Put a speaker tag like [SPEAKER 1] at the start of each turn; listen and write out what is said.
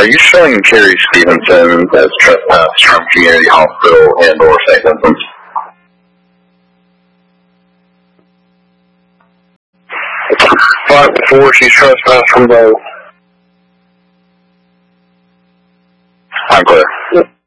[SPEAKER 1] Are you showing Carrie Stevenson as trespassed from Community Hospital and or St. Vincent's?
[SPEAKER 2] 5-4, she's trespassed from both.
[SPEAKER 1] I'm clear.